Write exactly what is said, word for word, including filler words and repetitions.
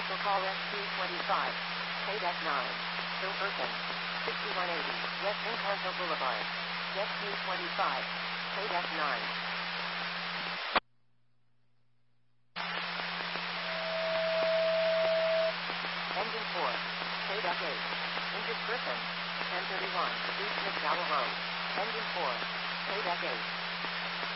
Cancel call S two twenty-five. Paid at nine. Bill person. sixty-one eighty. West Encanto Boulevard. S two twenty-five. Paid at nine. Engine four. Paid at eight. Injured person. ten thirty-one. East McDowell Road. Engine four. Paid at eight.